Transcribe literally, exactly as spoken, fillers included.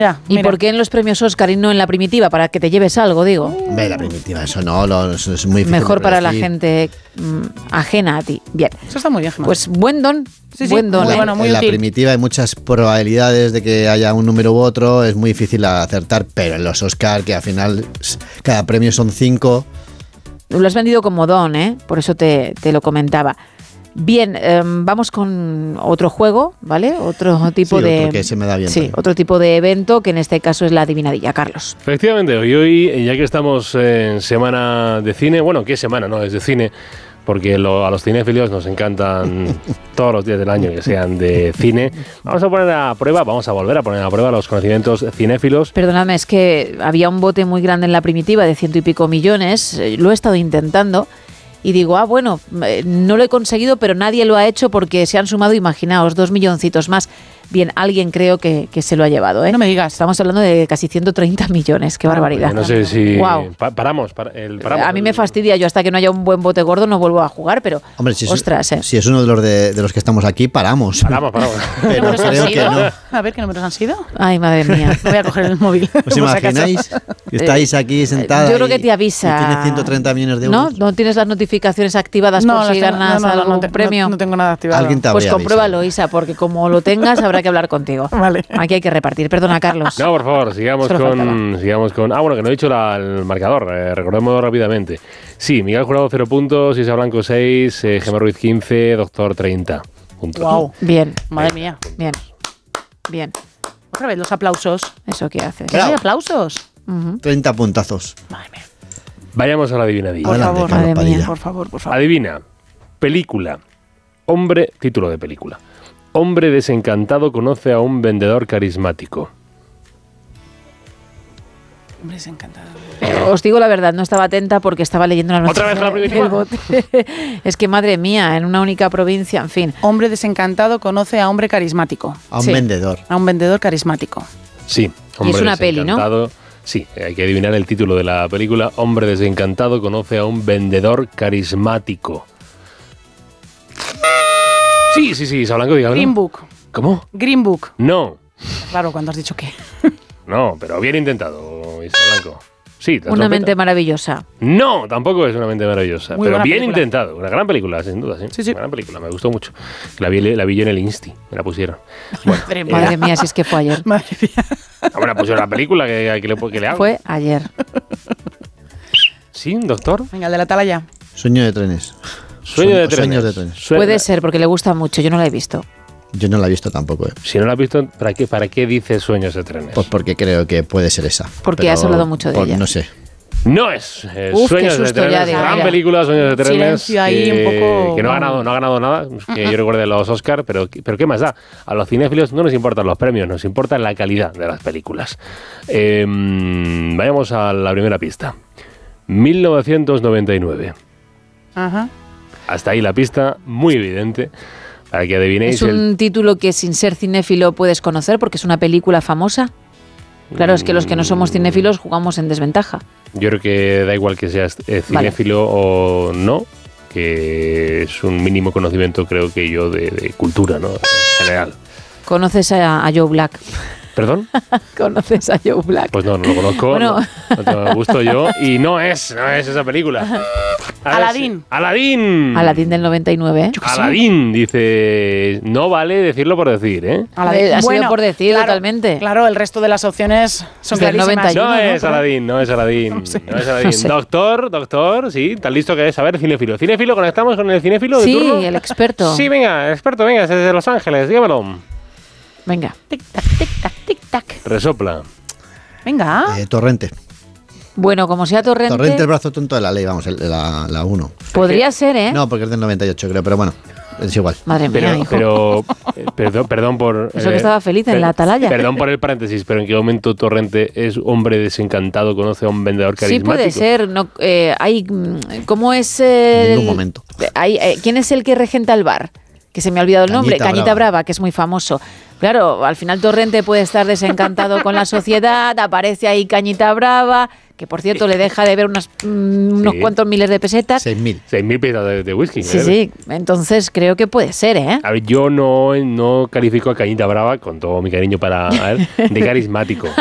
Ya, ¿Y por qué en los premios Oscar y no en la primitiva? Para que te lleves algo, digo. Ve, la primitiva, eso no, lo, eso es muy difícil. Mejor para la gente mm, ajena a ti. Bien. Eso está muy bien, Gemma. Pues buen don. Sí, sí, buen don. muy ¿eh? bueno, muy en la útil. primitiva hay muchas probabilidades de que haya un número u otro, es muy difícil acertar, pero en los Oscar, que al final cada premio son cinco. Lo has vendido como don, ¿eh? Por eso te, te lo comentaba. Bien, eh, vamos con otro juego, ¿vale? Otro tipo Sí, de... otro que se me da bien Sí, también. otro tipo de evento, que en este caso es la adivinadilla, Carlos. Efectivamente, hoy, hoy, ya que estamos en semana de cine, bueno, ¿qué semana? No, es de cine, porque lo, a los cinéfilos nos encantan todos los días del año que sean de cine. Vamos a poner a prueba, vamos a volver a poner a prueba los conocimientos cinéfilos. Perdóname, es que había un bote muy grande en la primitiva de ciento y pico millones, eh, lo he estado intentando y digo, ah, bueno, eh, no lo he conseguido, pero nadie lo ha hecho porque se han sumado, imaginaos, dos milloncitos más. Bien, alguien creo que, que se lo ha llevado, ¿eh? No me digas. Estamos hablando de casi ciento treinta millones, qué barbaridad. No sé si... Wow. Pa- paramos, para, el, paramos. A mí me fastidia, yo hasta que no haya un buen bote gordo no vuelvo a jugar, pero Hombre, si es, ostras, ¿eh? si es uno de los, de, de los que estamos aquí, paramos. Paramos, paramos. Pero ¿Números han creo que sido? no. A ver, ¿qué números han sido? Ay, madre mía. No voy a coger el móvil. ¿Os por si imagináis? acaso. Que estáis aquí sentada. Yo creo que y- te avisa. y tiene ciento treinta millones de ¿No? euros. ¿No tienes las notificaciones activadas No, por las si tengo- ganas no, no, no, algún no te- premio? No, no tengo nada activado. Alguien te Pues habría compruébalo, avisado. Isa, porque como lo tengas habrá que hablar contigo. Vale. Aquí hay que repartir. Perdona, Carlos. No, por favor, sigamos Solo con, faltaba. sigamos con... Ah, bueno, que no he dicho la- el marcador, eh, recordemos rápidamente. Sí, Miguel Jurado cero puntos, Isa Blanco seis, eh, Gemma Ruiz quince, Doctor treinta puntos. Wow. Bien, Madre mía. bien, bien. Otra vez los aplausos. ¿Eso qué haces? Bravo. ¿Hay aplausos? Ujú. treinta puntazos. Madre mía. Vayamos a la adivinadilla. Por Adelante, favor, Carlos madre mía. Padilla. Por favor, por favor. Adivina. Película. Hombre, título de película. Hombre desencantado conoce a un vendedor carismático. Hombre, es encantado. Os digo la verdad, no estaba atenta porque estaba leyendo la ¿Otra noticia vez la primitiva? del bote. Es que, madre mía, en una única provincia, en fin. Hombre desencantado conoce a hombre carismático. A un Sí. vendedor. A un vendedor carismático. Sí, hombre es una peli, ¿no? desencantado. Sí, hay que adivinar el título de la película. Hombre desencantado conoce a un vendedor carismático. Sí, sí, sí, Isa Blanco, dígalo. Green Book. ¿Cómo? Green Book. No, Claro, cuando has dicho que. no, pero bien intentado, Isa Blanco. Sí, la Una trompeta. mente maravillosa. No, tampoco es una mente maravillosa. Muy pero buena bien película. intentado. Una gran película, sin duda. Sí, Sí, sí. Una gran película, me gustó mucho. La vi, la vi yo en el Insti, me la pusieron. Bueno, Madre mía. Madre mía, si es que fue ayer. Madre mía. ah, me la pusieron la película que, que, le, que le hago. Fue ayer. Sí, doctor. Venga, el de la atalaya. Sueño de trenes. Sueño de Sueños trenes. de trenes. Sue- Puede ser, porque le gusta mucho. Yo no la he visto. Yo no la he visto tampoco, ¿eh? Si no la has visto, ¿para qué, para qué dices sueños de trenes? Pues porque creo que puede ser esa. Porque Pero has hablado mucho de por- ella. No sé. No es eh, Uf, qué Sueños de susto ya, trenes. digo, Gran mira. película, Sueños de trenes. Silencio ahí, que, un poco- que no ha ganado, no ha ganado nada, que yo recuerde los Oscar, pero, pero ¿qué más da? A los cinéfilos no nos importan los premios, nos importa la calidad de las películas. Eh, vayamos a la primera pista. mil novecientos noventa y nueve. Ajá. Hasta ahí la pista, muy evidente, para que adivinéis Es un el... título que sin ser cinéfilo puedes conocer porque es una película famosa. Claro, es que los que no somos cinéfilos jugamos en desventaja. Yo creo que da igual que seas eh, cinéfilo o no, que es un mínimo conocimiento, creo que yo, de, de cultura, ¿no? En general. ¿Conoces a, a Joe Black? ¿Perdón? ¿Conoces a Joe Black? Pues no, no lo conozco, Bueno. no, no tengo gusto yo, y no es, no es esa película. A ver Aladín. si- ¡Aladín! Aladín del noventa y nueve, ¿eh? Aladín, dice, no vale decirlo por decir, ¿eh? Aladín. Ha sido por decir, claro, totalmente. Claro, el resto de las opciones son Es del clarísimas. noventa y uno, No ¿no? es Aladín, no es Aladín, no, sé. es Aladín. No sé. Doctor, doctor, sí, ¿tan listo que es? A ver, cinéfilo. ¿Cinéfilo? ¿Conectamos con el cinéfilo de Sí, turno? el experto. Sí, venga, experto, venga, desde Los Ángeles, dígamelo. Venga. Tic-tac, tic-tac, tic-tac. Resopla. Venga. Eh, Torrente. Bueno, como sea Torrente, Torrente, el brazo tonto de la ley, vamos, el- la uno. podría ser, ¿eh? No, porque es del noventa y ocho, creo, pero bueno, es igual. Madre mía, Pero, hijo. pero eh, perdón, perdón por... Eso que estaba feliz en la atalaya. Perdón por el paréntesis, pero ¿en qué momento Torrente es hombre desencantado, conoce a un vendedor Sí, carismático? puede ser. No, eh, hay, mm, ¿cómo es el, En ningún momento. Hay, eh, ¿Quién es el que regenta el bar? Que se me ha olvidado el nombre. Cañita Cañita Brava. Brava, que es muy famoso. Claro, al final Torrente puede estar desencantado con la sociedad, aparece ahí Cañita Brava, que por cierto le deja de ver unas, mm, unos Sí. cuantos miles de pesetas. seis mil. seis mil pesos de, de whisky. Sí, ¿eh? sí, entonces creo que puede ser, ¿eh? A ver, yo no, no califico a Cañita Brava, con todo mi cariño para a ver, de carismático.